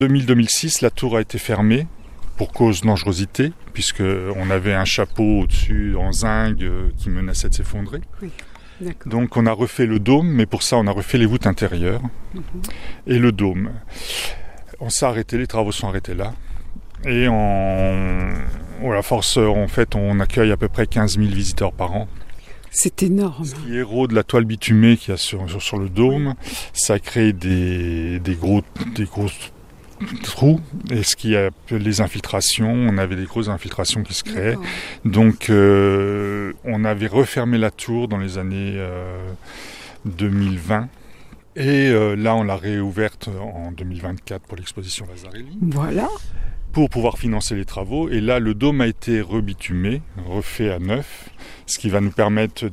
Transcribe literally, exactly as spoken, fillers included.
deux mille deux mille six, la tour a été fermée pour cause de dangerosité, puisqu'on avait un chapeau au-dessus en zinc qui menaçait de s'effondrer. Oui, d'accord. Donc on a refait le dôme, mais pour ça on a refait les voûtes intérieures mm-hmm. et le dôme. On s'est arrêté, les travaux sont arrêtés là. Et en voilà, force, en fait, on accueille à peu près quinze mille visiteurs par an. C'est énorme. Ce qui héros de la toile bitumée qu'il y a sur, sur, sur le dôme, ça crée des, des, gros, des gros trous. Et ce qui a les infiltrations, on avait des grosses infiltrations qui se créaient. D'accord. Donc, euh, on avait refermé la tour dans les années euh, deux mille vingt. Et euh, là, on l'a réouverte en deux mille vingt-quatre pour l'exposition Vasarely. Voilà. Pour pouvoir financer les travaux. Et là, le dôme a été rebitumé, refait à neuf, ce qui va nous permettre